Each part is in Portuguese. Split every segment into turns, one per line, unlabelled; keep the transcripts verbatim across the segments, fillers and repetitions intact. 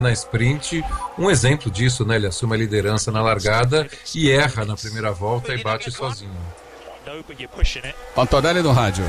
na sprint, um exemplo disso, né? Ele assume a liderança na largada e erra na primeira volta e bate sozinho.
Antonelli no rádio.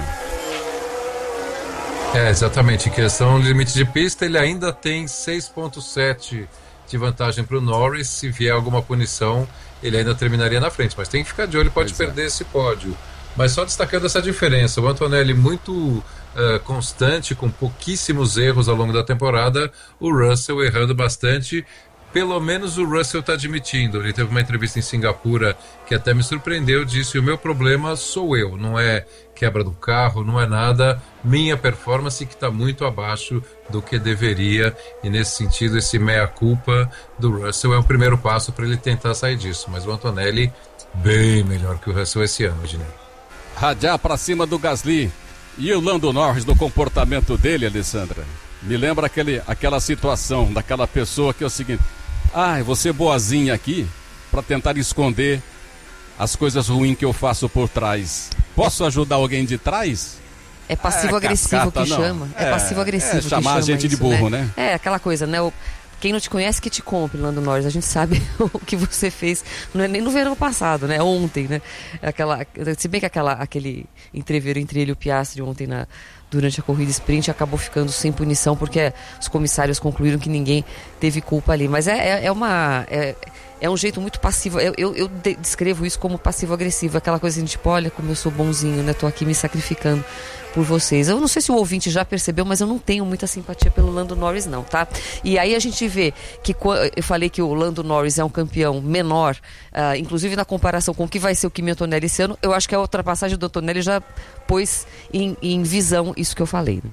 É, exatamente, em questão de limite de pista, ele ainda tem seis ponto sete de vantagem para o Norris. Se vier alguma punição, ele ainda terminaria na frente, mas tem que ficar de olho, pode pois perder é. esse pódio. Mas só destacando essa diferença, o Antonelli muito uh, constante, com pouquíssimos erros ao longo da temporada, o Russell errando bastante. Pelo menos o Russell está admitindo. Ele teve uma entrevista em Singapura que até me surpreendeu, disse: o meu problema sou eu, não é quebra do carro, não é nada, minha performance que está muito abaixo do que deveria, e nesse sentido esse meia-culpa do Russell é o primeiro passo para ele tentar sair disso, mas o Antonelli bem melhor que o Russell esse ano, Dinei.
Radiar para cima do Gasly. E o Lando Norris, do comportamento dele, Alessandra, me lembra aquele, aquela situação daquela pessoa que é o seguinte: ah, eu vou ser boazinha aqui para tentar esconder as coisas ruins que eu faço por trás. Posso ajudar alguém de trás?
É passivo-agressivo
é,
que chama. É, é passivo-agressivo
é,
que
chamar
chama
a gente
isso,
de burro, né?
né? É, aquela coisa, né? O... Quem não te conhece que te compre, Lando Norris. A gente sabe o que você fez, não é nem no verão passado, né? Ontem, né? Aquela, se bem que aquela, aquele entreveiro entre ele e o Piastri ontem na, durante a corrida sprint acabou ficando sem punição, porque os comissários concluíram que ninguém teve culpa ali. Mas é, é, é uma... É, é um jeito muito passivo. Eu, eu, eu descrevo isso como passivo-agressivo. Aquela coisa assim, tipo, olha como eu sou bonzinho, né? Tô aqui me sacrificando por vocês. Eu não sei se o ouvinte já percebeu, mas eu não tenho muita simpatia pelo Lando Norris, não, tá? E aí a gente vê que eu falei que o Lando Norris é um campeão menor, uh, inclusive na comparação com o que vai ser o Kimi Antonelli esse ano. Eu acho que a ultrapassagem do Antonelli já pôs em, em visão isso que eu falei,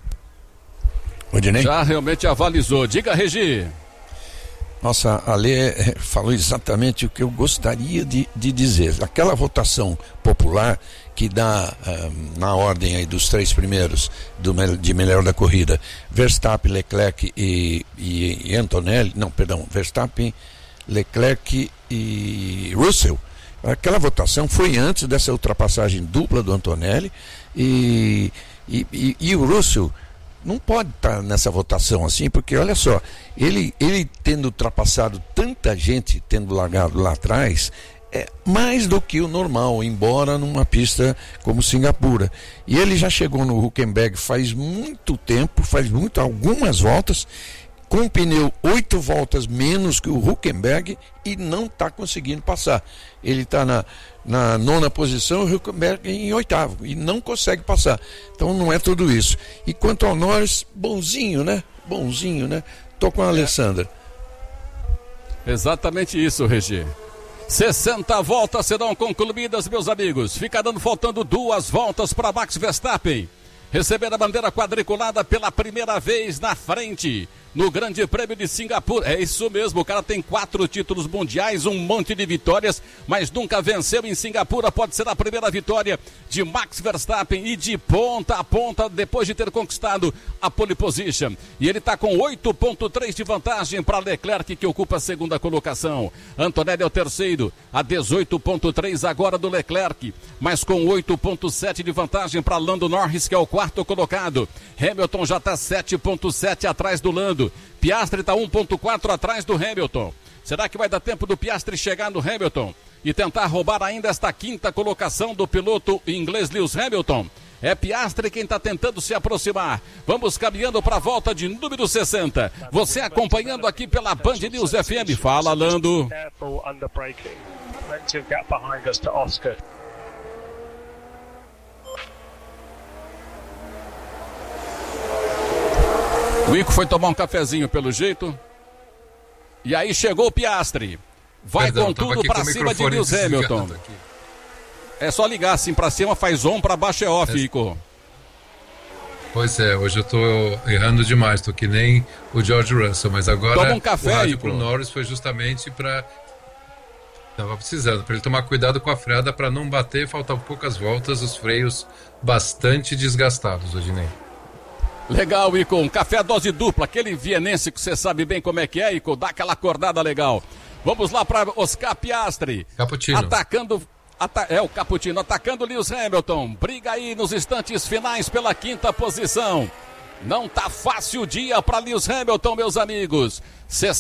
né?
Já realmente avalizou. Diga, Regi.
Nossa, a Lê falou exatamente o que eu gostaria de, de dizer. Aquela votação popular que dá uh, na ordem aí dos três primeiros do, de melhor da corrida, Verstappen, Leclerc e, e, e Antonelli, não, perdão, Verstappen, Leclerc e Russell. Aquela votação foi antes dessa ultrapassagem dupla do Antonelli e, e, e, e o Russell não pode estar nessa votação assim, porque olha só, ele, ele tendo ultrapassado tanta gente, tendo largado lá atrás, é mais do que o normal, embora numa pista como Singapura. E ele já chegou no Hülkenberg faz muito tempo, faz muito, algumas voltas, com o pneu oito voltas menos que o Hülkenberg e não está conseguindo passar. Ele está na, na nona posição, o Hülkenberg em oitavo e não consegue passar. Então não é tudo isso. E quanto ao Norris, bonzinho, né? Bonzinho, né? Tô com a Alessandra.
Exatamente isso, Regi. sessenta voltas serão concluídas, meus amigos. Fica dando faltando duas voltas para Max Verstappen receber a bandeira quadriculada pela primeira vez na frente no Grande Prêmio de Singapura. É isso mesmo, o cara tem quatro títulos mundiais, um monte de vitórias, mas nunca venceu em Singapura. Pode ser a primeira vitória de Max Verstappen e de ponta a ponta depois de ter conquistado a pole position. E ele está com oito ponto três de vantagem para Leclerc, que ocupa a segunda colocação. Antonelli é o terceiro, a dezoito ponto três agora do Leclerc, mas com oito ponto sete de vantagem para Lando Norris, que é o quarto colocado. Hamilton já está sete ponto sete atrás do Lando. Piastri está um ponto quatro atrás do Hamilton. Será que vai dar tempo do Piastri chegar no Hamilton e tentar roubar ainda esta quinta colocação do piloto inglês Lewis Hamilton? É Piastri quem está tentando se aproximar. Vamos caminhando para a volta de número sessenta. Você acompanhando aqui pela Band News F M. Fala, Lando. O Ico foi tomar um cafezinho pelo jeito. E aí chegou o Piastri. Vai Perdão, com tudo pra cima de Lewis Hamilton. Aqui. É só ligar assim pra cima, faz on, pra baixo é off, é. Ico.
Pois é, hoje eu tô errando demais, tô que nem o George Russell, mas agora
Toma um café,
o rádio
Ico.
Pro Norris foi justamente pra... Tava precisando, pra ele tomar cuidado com a freada pra não bater, faltam poucas voltas, os freios bastante desgastados, Odinei.
Legal, Ico, um café dose dupla, aquele vienense que você sabe bem como é que é, Ico, dá aquela acordada legal. Vamos lá para Oscar Piastri.
Caputino.
Atacando, ata, é o Caputino, atacando Lewis Hamilton. Briga aí nos instantes finais pela quinta posição. Não tá fácil o dia para Lewis Hamilton, meus amigos.